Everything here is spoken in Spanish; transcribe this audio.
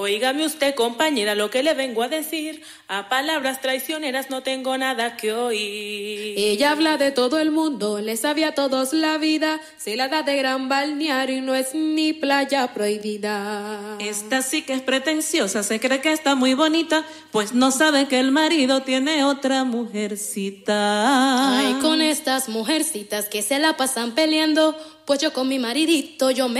Óigame usted, compañera, lo que le vengo a decir. A palabras traicioneras no tengo nada que oír. Ella habla de todo el mundo, le sabe a todos la vida. Se la da de gran balneario y no es ni playa prohibida. Esta sí que es pretenciosa, se cree que está muy bonita, pues no sabe que el marido tiene otra mujercita. Ay, con estas mujercitas que se la pasan peleando, pues yo con mi maridito yo me